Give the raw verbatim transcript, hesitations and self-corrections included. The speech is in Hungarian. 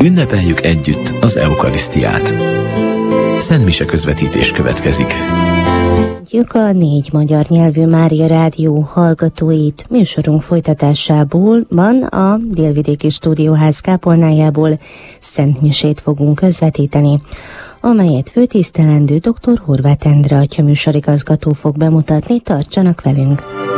Ünnepeljük együtt az eukarisztiát. Szentmise közvetítés következik. Köszöntjük a négy magyar nyelvű Mária Rádió hallgatóit. Műsorunk folytatásából van a Délvidéki Stúdióház kápolnájából szentmisét fogunk közvetíteni, amelyet főtisztelendő dr. Horváth Endre atya műsorigazgató fog bemutatni. Tartsanak velünk!